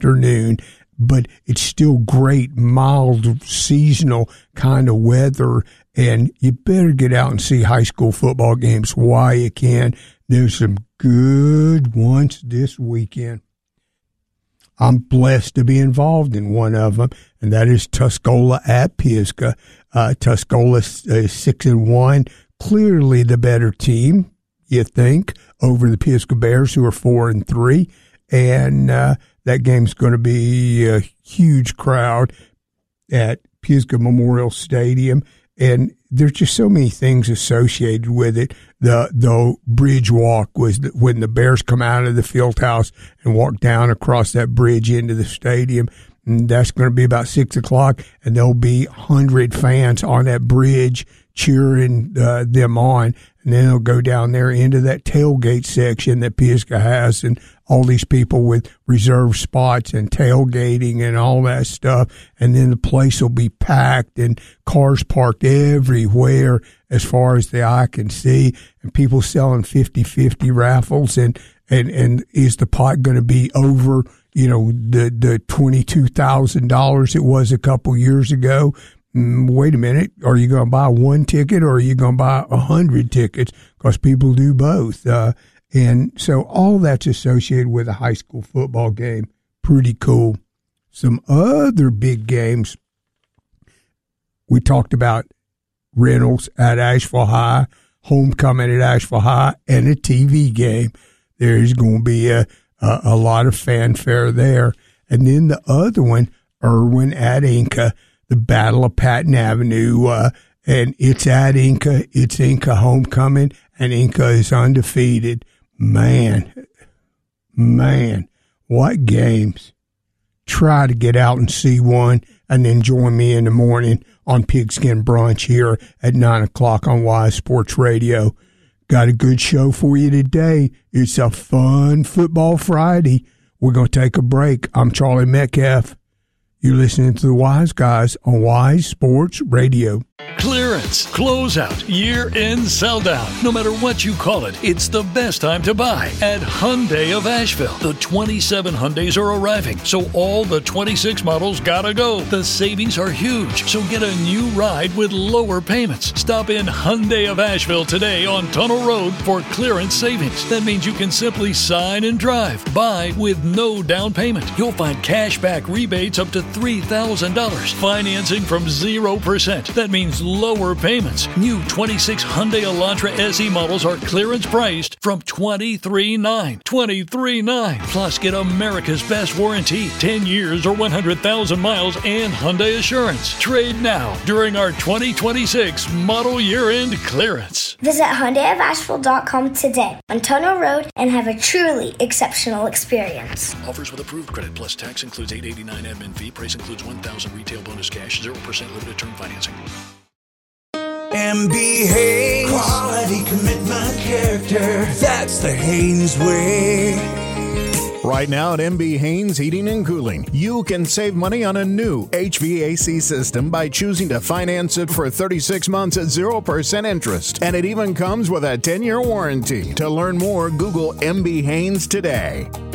afternoon, but it's still great, mild, seasonal kind of weather. And you better get out and see high school football games while you can. There's some good ones this weekend. I'm blessed to be involved in one of them, and that is Tuscola at Pisgah. Tuscola is 6-1, clearly the better team, you think, over the Pisgah Bears, who are 4-3. And that game's going to be a huge crowd at Pisgah Memorial Stadium. And there's just so many things associated with it. The bridge walk was when the Bears come out of the field house and walk down across that bridge into the stadium. And that's going to be about 6 o'clock, and there'll be 100 fans on that bridge cheering them on. And then they'll go down there into that tailgate section that Pisgah has, and all these people with reserved spots and tailgating and all that stuff. And then the place will be packed and cars parked everywhere as far as the eye can see, and people selling 50-50 raffles. And is the pot going to be over, the $22,000 it was a couple years ago? Wait a minute, are you going to buy one ticket or are you going to buy 100 tickets? Because people do both. And so all that's associated with a high school football game. Pretty cool. Some other big games. We talked about Reynolds at Asheville High, homecoming at Asheville High, and a TV game. There's going to be a lot of fanfare there. And then the other one, Irwin at Inca, the Battle of Patton Avenue, and it's at Inca. It's Inca homecoming, and Inca is undefeated. Man, what games. Try to get out and see one, and then join me in the morning on Pigskin Brunch here at 9 o'clock on Wise Sports Radio. Got a good show for you today. It's a fun Football Friday. We're going to take a break. I'm Charlie Metcalf. You're listening to the Wise Guys on Wise Sports Radio. Clearance, closeout, year-end sell-down. No matter what you call it, it's the best time to buy at Hyundai of Asheville. The 27 Hyundais are arriving, so all the 26 models gotta go. The savings are huge, so get a new ride with lower payments. Stop in Hyundai of Asheville today on Tunnel Road for clearance savings. That means you can simply sign and drive. Buy with no down payment. You'll find cash back rebates up to $3,000. Financing from 0%. That means lower payments. New 26 Hyundai Elantra SE models are clearance priced from $23,900. $23,900. Plus, get America's best warranty, 10 years or 100,000 miles, and Hyundai Assurance. Trade now during our 2026 model year-end clearance. Visit HyundaiofAsheville.com today on Tunnel Road and have a truly exceptional experience. Offers with approved credit plus tax includes $889 admin fee. Price includes $1,000 retail bonus cash, 0% limited term financing. MB Haynes. Quality, commitment, character. That's the Haynes way. Right now at MB Haynes Heating and Cooling, you can save money on a new HVAC system by choosing to finance it for 36 months at 0% interest. And it even comes with a 10-year warranty. To learn more, Google MB Haynes today.